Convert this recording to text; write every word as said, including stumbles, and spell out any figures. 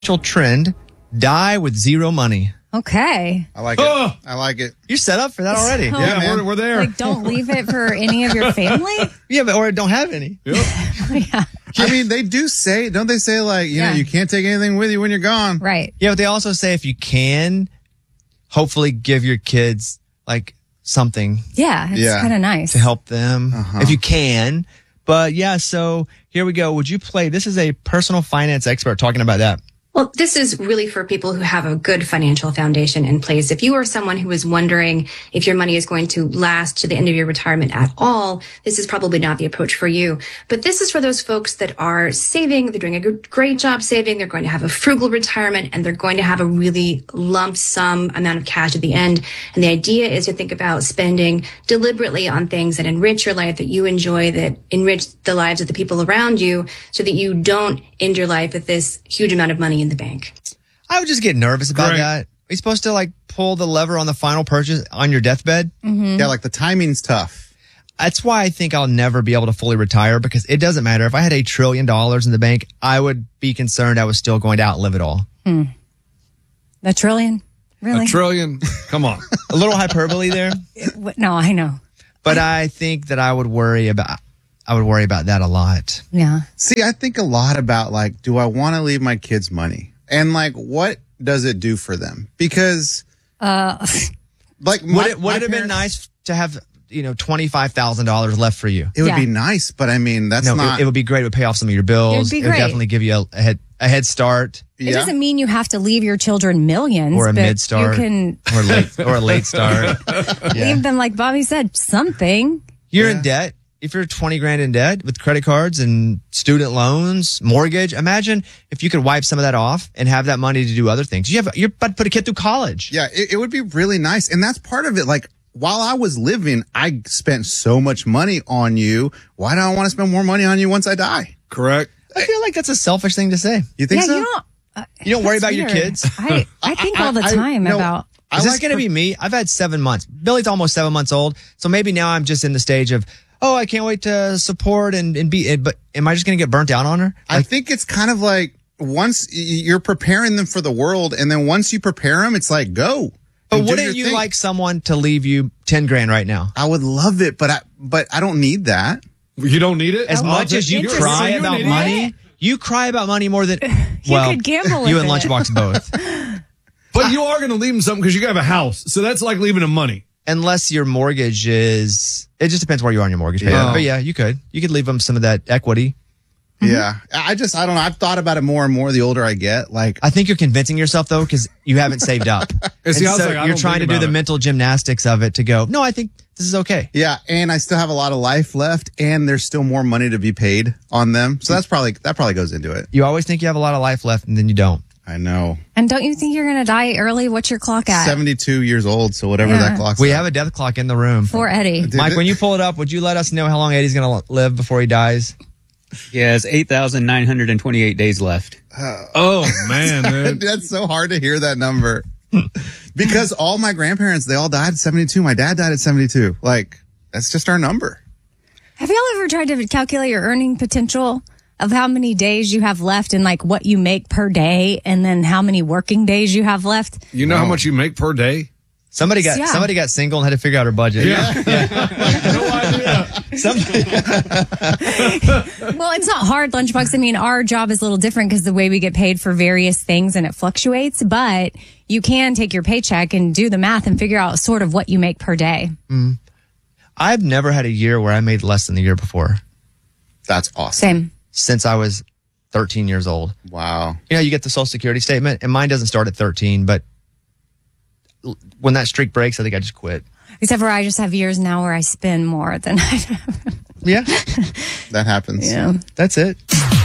trend, die with zero money. Okay. I like it. Oh. I like it. You're set up for that already. So- Yeah, man. we're, we're there. Like, don't leave it for any of your family? Yeah, but or don't have any. Yep. Yeah. I mean, they do say, don't they say like, you Yeah. know, you can't take anything with you when you're gone. Right. Yeah, but they also say if you can, hopefully give your kids like something Yeah. It's Yeah. kind of nice. to help them Uh-huh. if you can. But yeah, so here we go. Would you play? This is a personal finance expert talking about that. Well, this is really for people who have a good financial foundation in place. If you are someone who is wondering if your money is going to last to the end of your retirement at all, this is probably not the approach for you. But this is for those folks that are saving, they're doing a good, great job saving, they're going to have a frugal retirement, and they're going to have a really lump sum amount of cash at the end. And the idea is to think about spending deliberately on things that enrich your life, that you enjoy, that enrich the lives of the people around you, so that you don't end your life with this huge amount of money in the bank. I would just get nervous about Correct. that. Are you supposed to like pull the lever on the final purchase on your deathbed? Yeah, like the timing's tough. That's why I think I'll never be able to fully retire because it doesn't matter. If I had a trillion dollars in the bank, I would be concerned I was still going to outlive it all. A trillion? Really? A trillion. Come on. A little hyperbole there, What- no, I know. but I think that I would worry about I would worry about that a lot. Yeah. See, I think a lot about like, do I want to leave my kids money? And like, what does it do for them? Because, Uh, like, Would my- it would my it have been parents- nice to have, you know, twenty-five thousand dollars left for you? It would Yeah. be nice, but I mean, that's No, not. it, it would be great. It would pay off some of your bills. It would be It would great. definitely give you a, a head a head start It yeah. doesn't mean you have to leave your children millions. or a but mid start You can or late or a late start. Yeah. leave them, like Bobby said, something. You're Yeah. in debt. If you're twenty grand in debt with credit cards and student loans, mortgage, imagine if you could wipe some of that off and have that money to do other things. You have, you're about to put a kid through college. Yeah, it, it would be really nice. And that's part of it. Like, while I was living, I spent so much money on you. Why do I want to spend more money on you once I die? Correct. I feel like that's a selfish thing to say. You think yeah, so? you don't. Uh, You don't worry that's about your weird. kids? I, I think all the I- I- time no, about. I Is this like going to for- be me? I've had seven months. Billy's almost seven months old. So maybe now I'm just in the stage of, oh, I can't wait to support and, and be, but am I just going to get burnt out on her? I think it's kind of like once y- you're preparing them for the world, and then once you prepare them, it's like, go. But and do wouldn't your you thing. like someone to leave you ten grand right now? I would love it, but I, but I don't need that. You don't need it? As I'll much take- as you you're- cry you're an about idiot. money, you cry about money more than, You well, could gamble you with and it. Lunchbox both. But you are going to leave them something because you have a house. So that's like leaving them money. Unless your mortgage is, it just depends where you are on your mortgage payment. Yeah. But yeah, you could. You could leave them some of that equity. Yeah. I just, I don't know. I've thought about it more and more the older I get. Like, I think you're convincing yourself though, because you haven't saved up. And see, And I was so like, I you're don't trying to think do about the it. mental gymnastics of it to go, no, I think this is okay. yeah. And I still have a lot of life left, and there's still more money to be paid on them. So that's probably, that probably goes into it. You always think you have a lot of life left and then you don't. I know. And don't you think you're going to die early? What's your clock at? seventy-two years old. So whatever Yeah. that clock's We at. have a death clock in the room. For Eddie. Did Mike, it- when you pull it up, would you let us know how long Eddie's going to live before he dies? Yeah, it's eight thousand nine hundred twenty-eight days left. Oh, man, man. That's so hard to hear that number. Because all my grandparents, they all died at seventy-two. My dad died at seventy-two. Like, that's just our number. Have y'all ever tried to calculate your earning potential of how many days you have left and like what you make per day and then how many working days you have left? You know how much you make per day? Somebody got Yeah. somebody got single and had to figure out her budget. Yeah. No idea. Somebody, Well, it's not hard, Lunchbox. I mean, our job is a little different because the way we get paid for various things and it fluctuates, but you can take your paycheck and do the math and figure out sort of what you make per day. I've never had a year where I made less than the year before That's awesome. Same. since I was thirteen years old. Wow. You know, you get the Social Security statement, and mine doesn't start at thirteen, but l- when that streak breaks, I think I just quit. Except for I just have years now where I spend more than I Yeah, That happens. Yeah. that's it.